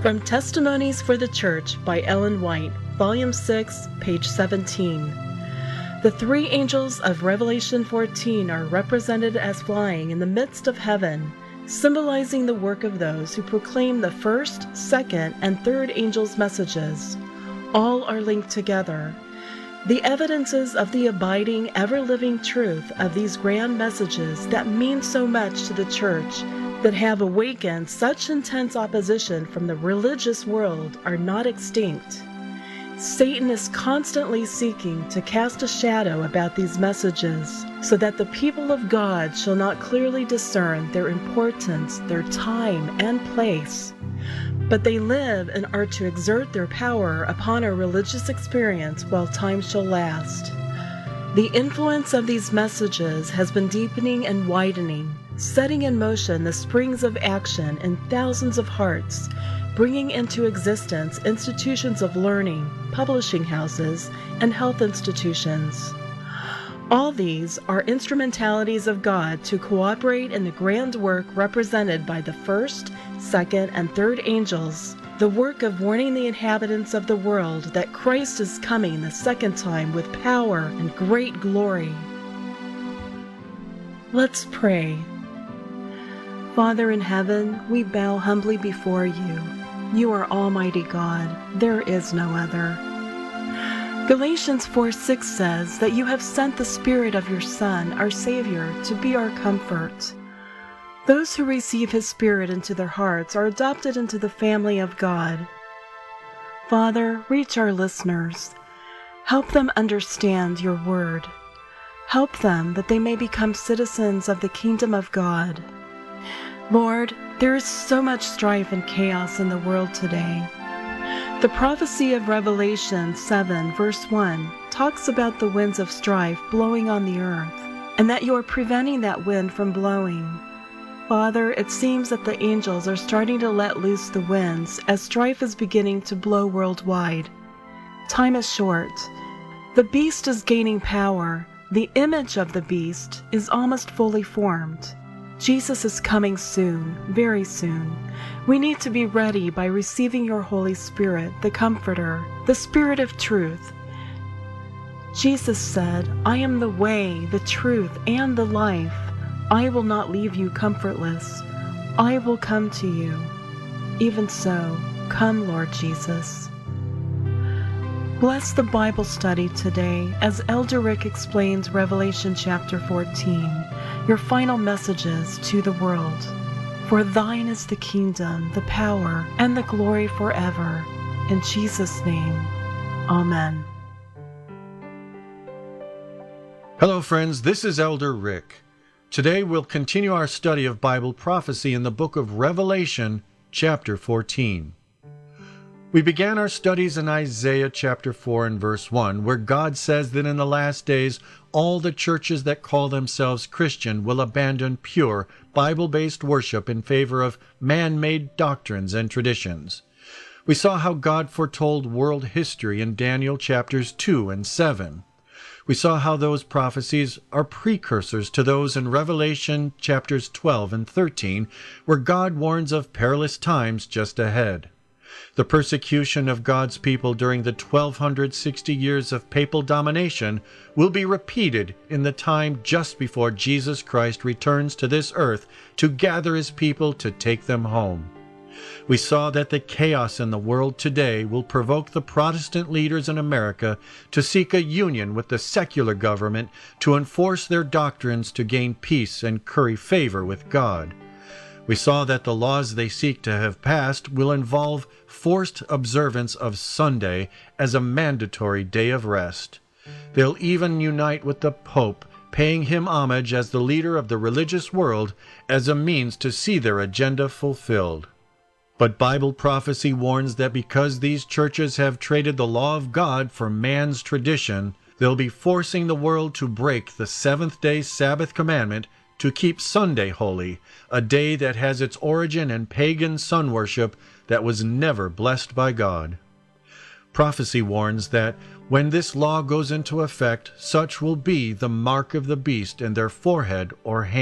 From Testimonies for the Church by Ellen White, Volume 6, page 17. The three angels of Revelation 14 are represented as flying in the midst of heaven, symbolizing the work of those who proclaim the first, second, and third angels' messages. All are linked together. The evidences of the abiding, ever-living truth of these grand messages that mean so much to the Church, that have awakened such intense opposition from the religious world, are not extinct. Satan is constantly seeking to cast a shadow about these messages, so that the people of God shall not clearly discern their importance, their time, and place. But they live and are to exert their power upon our religious experience while time shall last. The influence of these messages has been deepening and widening, setting in motion the springs of action in thousands of hearts, bringing into existence institutions of learning, publishing houses, and health institutions. All these are instrumentalities of God to cooperate in the grand work represented by the first, second, and third angels, the work of warning the inhabitants of the world that Christ is coming the second time with power and great glory. Let's pray. Father in heaven, we bow humbly before you. You are Almighty God. There is no other. Galatians 4:6 says that you have sent the Spirit of your Son, our Savior, to be our comfort. Those who receive his Spirit into their hearts are adopted into the family of God. Father, reach our listeners. Help them understand your word. Help them that they may become citizens of the kingdom of God. Lord, there is so much strife and chaos in the world today. The prophecy of Revelation 7, verse 1, talks about the winds of strife blowing on the earth, and that you are preventing that wind from blowing. Father, it seems that the angels are starting to let loose the winds as strife is beginning to blow worldwide. Time is short. The beast is gaining power. The image of the beast is almost fully formed. Jesus is coming soon, very soon. We need to be ready by receiving your Holy Spirit, the Comforter, the Spirit of truth. Jesus said, I am the way, the truth, and the life. I will not leave you comfortless. I will come to you. Even so, come, Lord Jesus. Bless the Bible study today as Elder Rick explains Revelation chapter 14, your final messages to the world. For thine is the kingdom, the power, and the glory forever. In Jesus' name, amen. Hello friends, this is Elder Rick. Today we'll continue our study of Bible prophecy in the book of Revelation, chapter 14. We began our studies in Isaiah chapter 4 and verse 1, where God says that in the last days all the churches that call themselves Christian will abandon pure, Bible-based worship in favor of man-made doctrines and traditions. We saw how God foretold world history in Daniel chapters 2 and 7. We saw how those prophecies are precursors to those in Revelation chapters 12 and 13, where God warns of perilous times just ahead. The persecution of God's people during the 1260 years of papal domination will be repeated in the time just before Jesus Christ returns to this earth to gather his people to take them home. We saw that the chaos in the world today will provoke the Protestant leaders in America to seek a union with the secular government to enforce their doctrines to gain peace and curry favor with God. We saw that the laws they seek to have passed will involve forced observance of Sunday as a mandatory day of rest. They'll even unite with the Pope, paying him homage as the leader of the religious world as a means to see their agenda fulfilled. But Bible prophecy warns that because these churches have traded the law of God for man's tradition, they'll be forcing the world to break the seventh-day Sabbath commandment to keep Sunday holy, a day that has its origin in pagan sun worship that was never blessed by God. Prophecy warns that when this law goes into effect, such will be the mark of the beast in their forehead or hand.